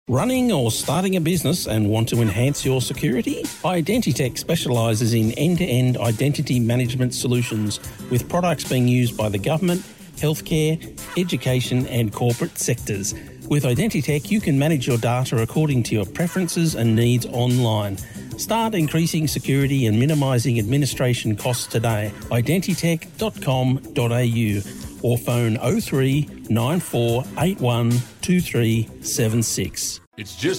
Running or starting a business and want to enhance your security? Identitech specialises in end-to-end identity management solutions with products being used by the government, healthcare, education and corporate sectors. With Identitech, you can manage your data according to your preferences and needs online. Start increasing security and minimising administration costs today. Identitech.com.au or phone 03 9481 2376. It's just